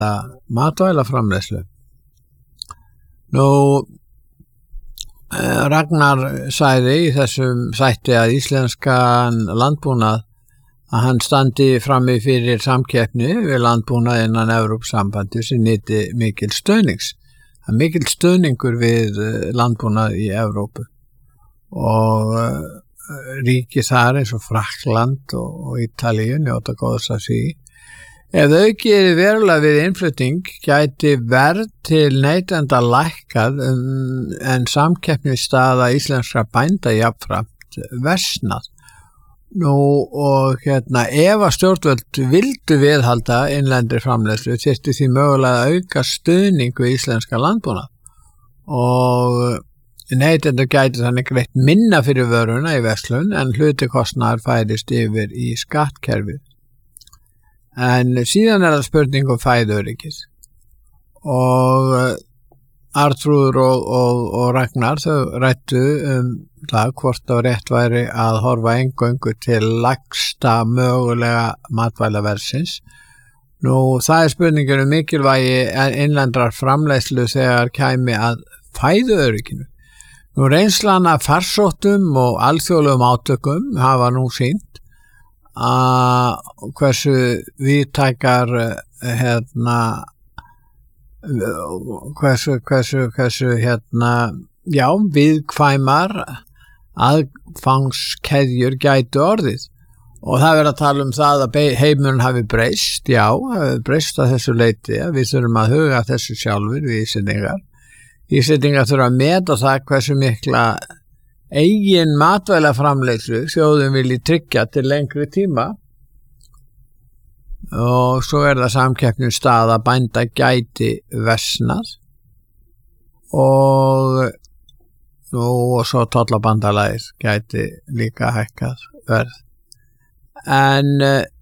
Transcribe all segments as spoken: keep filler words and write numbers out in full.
matvælaframleiðslu. Nú, Ragnar sagði í þessum sætti að íslenskan landbúnað að hann standi frammi fyrir samkeppni við landbúnað innan Evrópusambandi sem nyti mikil stöðnings. Það er mikil stöðningur við landbúnað í Evrópu og ríki þar eins og Frakkland og, og Ítalíu njóta góðs af því. Ef þau gerir verulega við innflutning gæti verð til neytenda lækkað um, en samkeppnisstaða íslenskra bænda jafnframt versnað. Nú og hérna ef að stjórnvöld vildu viðhalda innlendri framleiðslu þyrfti því mögulega að auka stuðning við íslenska landbúnað og neytendur gæti þannig greitt minna fyrir vöruna í verslun en hlutikostnaður færist yfir í skattkerfið. En síðan er það spurning um fæðuöryggið og Arnþrúður og, og, og Ragnar þau ræddu um það hvort það rétt væri að horfa eingöngu til lægsta mögulega matvælaverðsins. Nú það er spurningin um mikilvægi innlendrar framleiðslu þegar kæmi að fæðuörygginu. Nú reynslan af farsóttum og alþjóðlegum átökum hafa nú sýnt að hversu víðtækar hérna hversu, hversu, hversu hérna já, viðkvæmar aðfangskeðjur gætu orðið og það verður að tala um það að heimurinn hafi breyst, já, hafi breyst að þessu leyti að við þurfum að huga þessu sjálfur við Íslendingar. Íslendingar þurfa að meta það hversu mikla eigin matvælaframleiðslu þjóðum vilji tryggja til lengri tíma og svo er það samkeppnisstaða bænda gæti versnað og, og svo tollabandalagið gæti líka hækkað verð. En,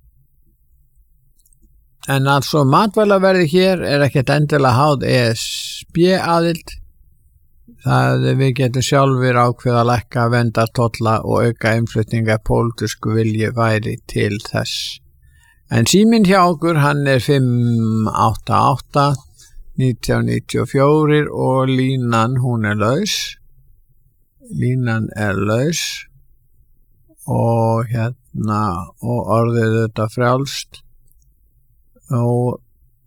en altså matvælaverði hér er ekkert endilega háð E S B aðild. Það við getum sjálfur ákveð að lækka venda tolla og auka innflutninga pólitísku vilji væri til þess. En síminn hjá okkur hann er fimm átta átta nítján níutíu og fjögur og línan hún er laus. Línan er laus og hérna og orðið þetta frjálst og,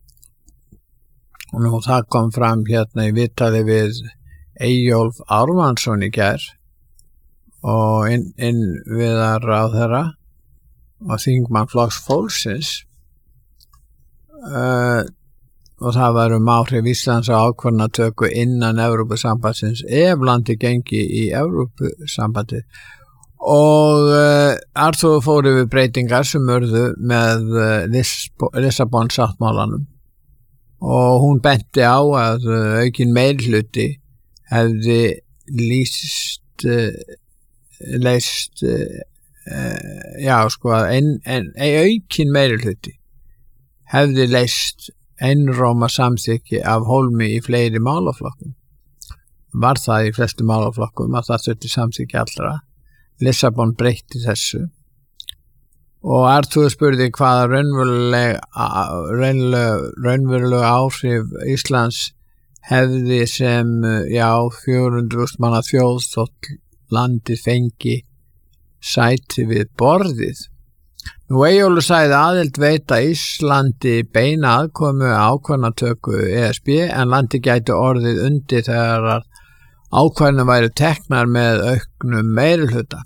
og nú það kom fram hérna í viðtali við Eyjólf Ármannsson í gær og inn, inn viðar ráðherra og þingmann Flokks fólksins uh, og það var um áhrif Íslands á ákvarðanatöku innan Evrópusambandsins ef landi gengi í Evrópusambandið og uh, Arnþrúður fór yfir breytingar sem urðu með uh, Lissabon sáttmálanum og hún benti á að uh, aukin meirihluti hefði lýst uh, leist uh, já sko að ein, ein, ein aukin meirihluti hefði leist einróma samþykki af hólmi í fleiri málaflokkum. Var það í flestu málaflokkum að það þurfti samþykki allra. Lissabon breytti þessu og Arnþrúður spurði hvaða raunveruleg raunveruleg áhrif Íslands hefði sem, já, fjögur hundruð þúsund manna þjóð þótt landið fengi sæti við borðið. Nú Eyjólfur sagði aðild veita Íslandi beina aðkomu ákvarðanatöku E S B en landið gæti orðið undir þegar ákvarðanir væru teknar með auknum meirihluta.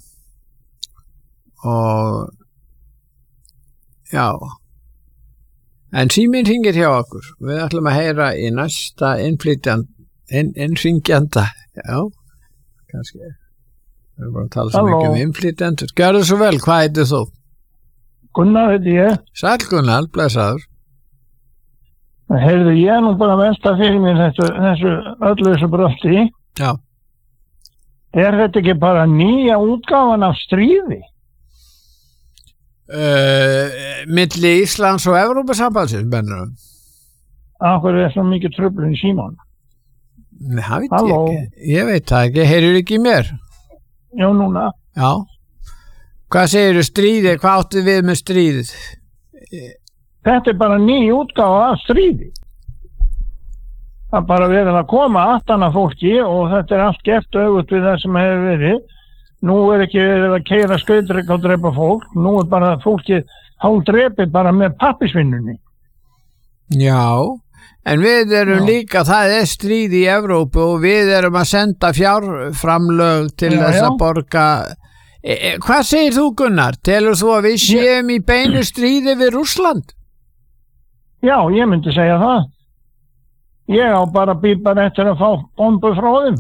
Og já, en síminn hringir hjá okkur. Við ætlum að heyra í næsta innflytjanda, inn, innringjanda. Já, kannski. Við erum bara að tala svo mikið um innflytjendur. Gjörðu svo vel, hvað heitir þú? Gunnar heiti ég. Sæll Gunnar, blessaður. Heyrðu, ég er nú bara að velta fyrir mér þessu, þessu öllu þessu brölti. Já. Er þetta ekki bara nýja útgáfan af stríði? Uh, milli Íslands og Evrópusambandsins, mennur. Akkur er svo mikið tröflun í símanum? Nei, það veit ég ekki. Ég veit það ekki. Heyrður ekki í mér? Já, núna. Já. Hvað segirðu stríði? Hvað áttu við með stríðið? þetta er bara ný útgáfa af stríði. Það er bara verið að koma aftan að fólki og þetta er allt gert öfugt við það sem hefur verið. Nú er ekki verið að keyra skautdrykk og drepa fólk, nú er bara fólki hálfdrepið bara með pappisvinnunni. Já, en við erum já. líka, það er stríð í Evrópu og við erum að senda fjárframlög til já, þess að já. borga. E, e, hvað segir þú, Gunnar? Telur þú að við séum í beinu stríði við Rússland? Já, ég myndi segja það. Ég á bara bípar eftir að fá bombu frá þeim.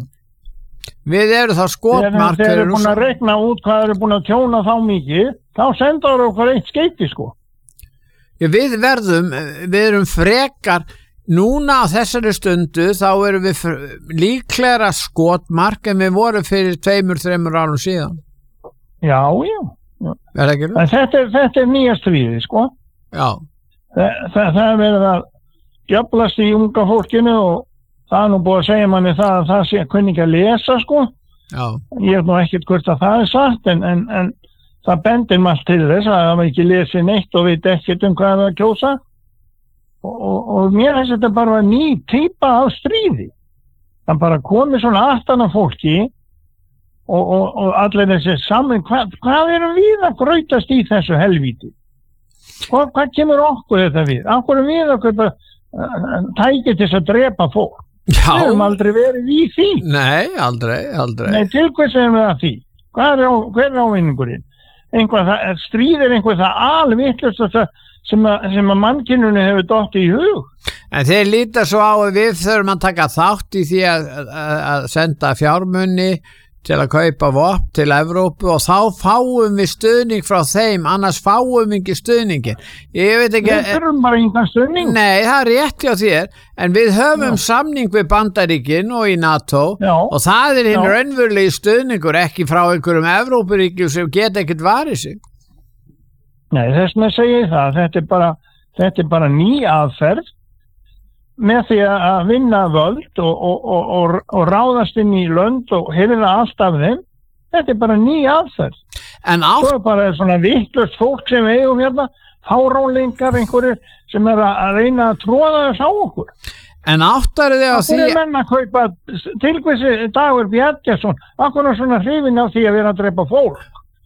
Við erum þá skotmark. Þeir eru búin að rekna út hvað eru búin að tjóna þá mikið, þá sendaður okkur eitt skeiti sko. Já, við verðum, við erum frekar, núna á þessari stundu þá erum við líklega skotmark en við vorum fyrir tveimur, þreimur árum síðan. Já, já. já. Er ekki það? En þetta er, þetta er nýja stríði, sko. Já. Þa, það, það er verið að djöflast í unga fólkinu og það er nú búið að segja manni það að það sé kunni ekki að lesa, sko. Já. Ég er nú ekkert hvort að það er satt, en, en, en það bendir maður til þess að það var ekki lesið neitt og veit ekkert um hvað það er að kjósa. Og, og, og mér þess að þetta bara var ný típa af stríði. Það bara komið svona aftan af fólki og, og, og allir þessi saman, hvað, hvað erum við að grautast í þessu helvíti? Hvað, hvað kemur okkur þetta við? Okkur er við okkur bara uh, tækið til þess að drepa fólk. Já. Við erum aldrei verið í því. Nei, aldrei, aldrei. Nei, til hvers erum við að því? Hvað er, hver er ávinningurinn? Einhvað, það, stríð er einhver það alvitlust sem að, sem að mannkynunni hefur dottið í hug. En þeir líta svo á að við þurfum að taka þátt í því að, að, að senda fjármunni til að kaupa vopn til Evrópu og þá fáum við stuðning frá þeim, annars fáum við ekki stuðningin. Ég veit ekki... Við þurfum bara einhvern stuðning. Nei, það er rétt hjá þér, en við höfum Já. samning við Bandaríkin og í NATO Já. og það er hinn raunverulegi stuðningur, ekki frá einhverjum Evrópuríkjum sem geta ekkert varið sig. Nei, þess með segja það, þetta er bara, þetta er bara ný aðferð með því að vinna völd og, og, og, og, og ráðast inn í lönd og hefða allt af þeim. Þetta er bara ný aðferð. En átt... Svo er bara svona vittlust fólk sem við eigum hérna, fárólingar einhverjir sem er að reyna að tróða þess á okkur. En áttar þið á því... Það er menn að kaupa tilkvæmsi Dagur Bjarnason, akkur er svona hrifin á því að vera að drepa fólk.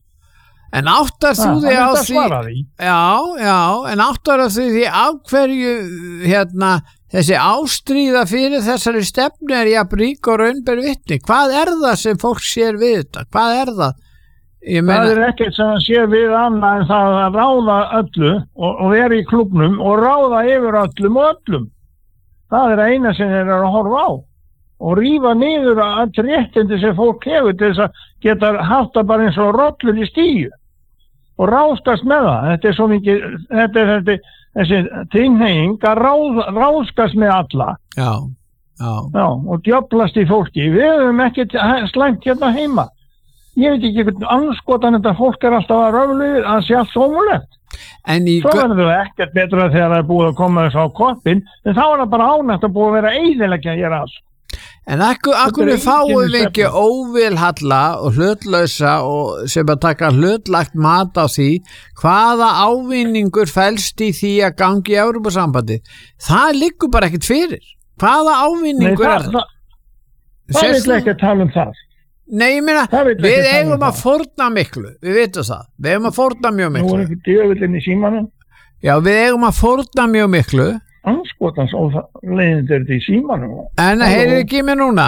En áttar þú þig á því... Já, já, en áttar þú því af hverju hérna... Þessi ástríða fyrir þessari stefnu er jafn rík og raunber vitni. Hvað er það sem fólk sér við þetta? Hvað er það? Ég meina... Það er ekkert sem það sér við annað en það að ráða öllu og, og vera í klubnum og ráða yfir öllum og öllum. Það er eina sem þeir eru að horfa á. Og rífa niður að réttindi sem fólk hefur til þess að geta haft það bara eins og rollur í stíu. Og ráðskast með það. Þetta er svo mikið... Þetta er þetta... Þessi tilhneiging að ráð, ráðskast með alla já, já. Já, og djöflast í fólki. Við höfum ekkert slæmt hérna heima. Ég veit ekki hvernig anskotan þetta fólk er alltaf að röflu að sé allt ómulegt. Svo verður það ekkert betra þegar það er búið að koma þess á koppin, en þá er það bara ánægt að búið að vera eyðileggja að gera alls. En akkur, akkur fáum við ekki óvilhalla og hlutlausa og sem að taka hlutlagt mat á því hvaða ávinningur felst í því að gangi í Evrópusambandi. Það liggur bara ekkert fyrir. Hvaða ávinningur Nei, er það? Það, það vil ekki að tala um það. Nei, ég meina, við eigum að fórna miklu, við veitum það. Við eigum að fórna mjög miklu. Nú er ekki djöfullinn í símanum. Já, við eigum að fórna mjög miklu. Anskotans og leiðindir þetta í símanum. En það heyrið ekki mér núna?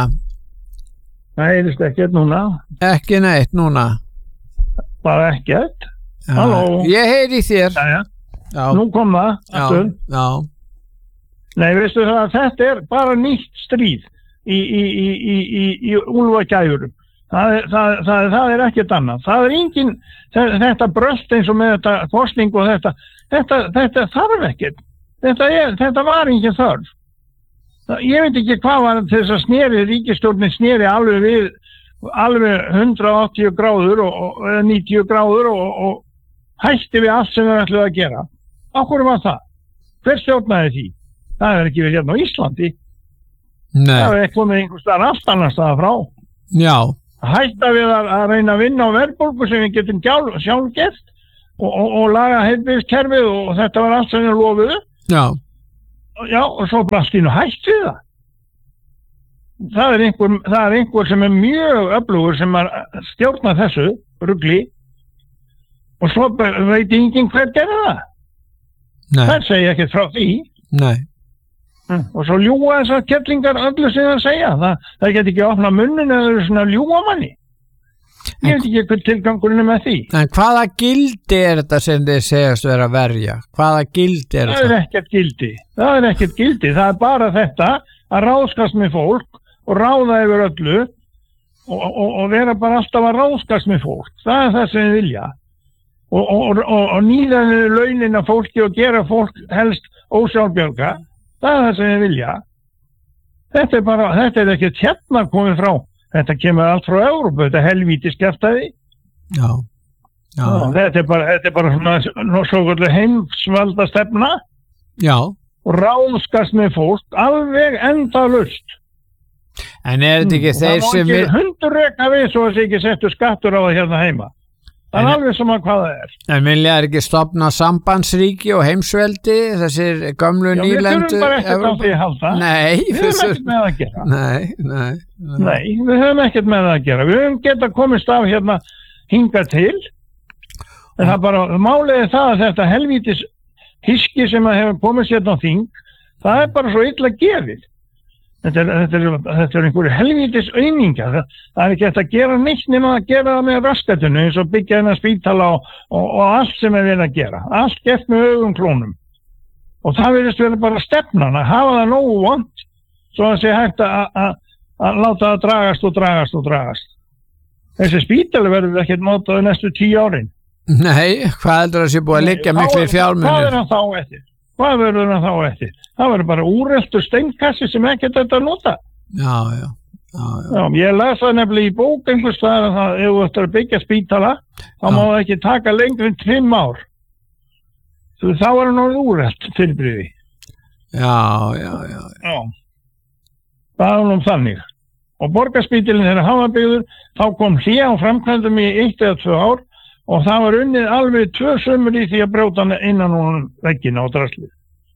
Það heyrist ekkert núna. Ekki neitt núna? Bara ekkert. Halló. Ég heyri þér. Já, já. Nú kom það. Já, já. Nei, veistu það að þetta er bara nýtt stríð í, í, í, í, í, í úlfagæfurum. Það er, það, það, það er ekkert annað. Það er engin, þetta bröst eins og með þetta kostning og þetta, þetta, þetta þarf ekkert. Þetta, er, þetta var ekki þörf. Ég veit ekki hvað var til þess að sneri, ríkisstjórnin sneri alveg við, alveg hundrað og áttatíu gráður og, og níutíu gráður og, og hætti við allt sem við ætluðum að gera. Akkur var það? Hver stjórnaði því? Það er ekki verið hérna á Íslandi. Nei. Það er komið einhvers staðar allt annars staðar frá. Já. Hætta við að, að reyna að vinna á verðbólgu sem við getum sjálf, sjálf gert og, og, og laga heilbrigðiskerfið og þetta var allt sem þeir lofuðu. Já. Já, og svo brast ín og hætt við það. Það er einhver, það er einhver sem er mjög öflugur sem er stjórna þessu rugli og svo veit enginn hver gerði það. Nei. Það segja ekkert frá því. Nei. Mm. Og svo ljúga þessar kettlingar öllu sem það segja. Það, það get ekki opna munnin eða það eru svona ljúga manni. Ég veit ekki hvað tilgangurinn er með því. En hvaða gildi er þetta sem þið segjast vera að verja? Hvaða gildi er þetta? Það er ekkert gildi. Það er ekkert gildi. Það er bara þetta að ráðskast með fólk og ráða yfir öllu og, og, og vera bara alltaf að ráðskast með fólk. Það er það sem þið vilja. Og, og, og, og nýða niður launin af fólki og gera fólk helst ósjálfbjarga. Það er það sem þið vilja. Þetta er bara, þetta er ekkert hérna komið frá. Þetta kemur allt frá Evrópu, þetta helvítis kjaftaði. Já. Já. Já, þetta er bara, þetta er bara svona svo heimsvalda stefna. Já. Og ráðskast með fólk alveg endalaust. En er þetta ekki þeir sem... Það má ekki hundur reka við svo að það ekki settu skattur á það hérna heima. Það er alveg sama hvað það er. En vilja er ekki stofna sambandsríki og heimsveldi, þessir gömlu Já, nýlendu... við þurfum bara ekkert á því að halda. Nei. Við höfum ekkert með það að gera. Nei, nei, nei. Nei, við höfum ekkert með það að gera. Við höfum geta komist af hérna hinga til. En það bara, málið er það að þetta helvítis hiski sem að hefur komist hérna á þing, það er bara svo illa gefið. Þetta er, þetta er, þetta er einhverju helvítis auðninga. Það, það er ekki hægt að gera neitt nema að gera það með raskatunni eins og byggja hennar spítala og, og, og allt sem er verið að gera. Allt gert með augum klónum. Og það verðist verið bara stefnan að hafa það nógu vont svo að sé hægt að láta það dragast og dragast og dragast. Þessi spítali verður ekkert mótaði næstu tíu árin. Nei, hvað heldur það sé búið að liggja miklu í fjármunni? Hvað er hann þá eftir? Hvað verður hann þá eftir? Það verður bara úreltur steinkassi sem ekkert þetta að nota. Já, já. Já, já. Já, ég las það nefnilega í bók einhvers staðar að það, ef þú ættir að byggja spítala, þá má það ekki taka lengur en fimm ár. Svo þá er hann orðið úrelt fyrirbrigði. Já, já, já. Já. Það er nú þannig. Og borgarspítilinn þegar hann var byggður, þá kom hlé á framkvæmdum í eitt eða tvö ár og það var unnið alveg tvö sömur í því að brjóta hann innan hún veggina á draslið.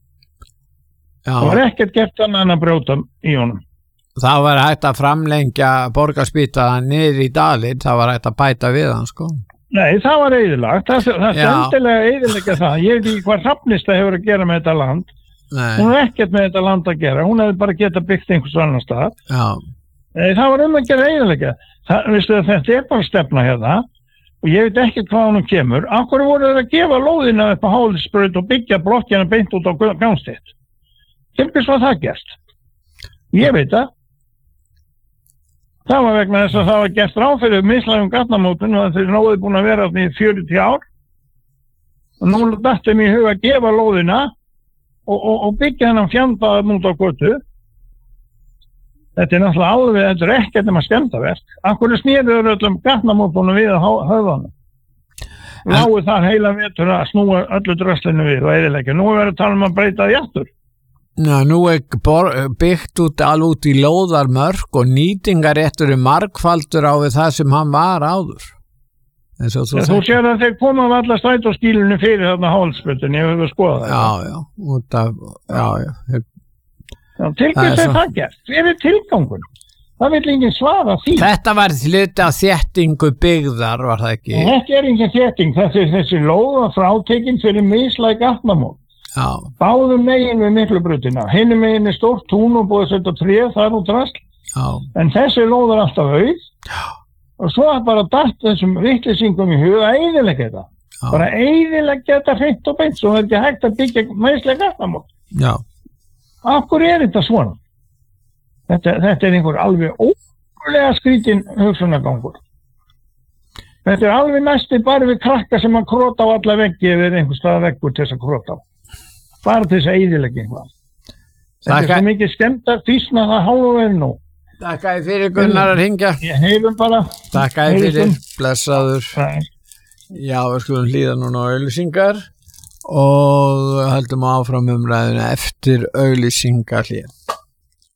Það var ekkert gert annað en að brjóta í honum. Það var hægt að framlengja borgarspítalann niður í dalinn, það var hægt að bæta við hann, sko. Nei, það var eyðilagt. Það, það stendilega eyðilegja það. Ég veit ekki hvað Hrafnista hefur að gera með þetta land. Nei. Hún er ekkert með þetta land að gera. Hún hefði bara getað byggt einhvers annar stað. Já. Nei, það var um að gera eyðilegja. Þetta er bara stefna hérna. Og ég veit ekki hvað hann kemur. Akkur voru þeir að gefa lóðina upp á Hálsbraut og byggja blokkina beint út á Gangstétt. Til hvers var það gert? Ég veit það. Það var vegna þess að það var gert ráð fyrir mislægum gatnamótun og þeir náðu búin að vera í fjörutíu ár. Og nú dætti mér í hug að gefa lóðina og, og, og byggja hennan fjandbaða út á götu. Þetta er náttúrulega alveg, þetta er ekkert nema skemmdarverk. Akkur snýrður öllum gatnamótunum við að höfðanum. Lágu þar heila vetur að snúa öllu dröslinu við og eyðileggja. Nú er verið að tala um að breyta því aftur. Ná, nú er byggt út alveg út í lóðarmörk og nýtingaréttur er margfaldur á við það sem hann var áður. Þú, þú sér að þeir koma af alla strætóskílunum fyrir þarna Hálsbrautinni, ég hefur skoðað það. Já, já, út af, já, já. Já, til hvers er það gert? Hver er tilgangur? Það vil enginn svara því. Þetta var hluti af þéttingu byggðar, var það ekki? Þetta er enginn þétting, þessi, þessi lóða frátekinn fyrir mislæg gatnamót. Já. Báðum megin við Miklubrautina. Hinum megin er stórt tún og búið að setja tréð, það er nú drasl. Já. En þessi lóð er alltaf auð. Já. Og svo er bara dætt þessum vitleysingum í huga að eyðileggja þetta. Já. Bara eyðileggja þetta hreint og beint, svo er ekki hægt að byggja mislæg gatnamót. Já. Akkur er þetta svona? Þetta, þetta er einhver alveg ótrúlega skrítin hugsunargangur. Þetta er alveg næsti bara við krakka sem að krota á alla veggi ef er einhver stað veggur til þess að krota á. Bara til þess að eyðileggja eitthvað. Þetta er svo mikið skemmtar físna það hálfu verið nú. Takk að fyrir Gunnar að hringja. Ég heilum bara. Takk að fyrir, blessaður. Já, við skulum hlýða núna á auglýsingar og höldum áfram umræðuna eftir auglýsingar hér.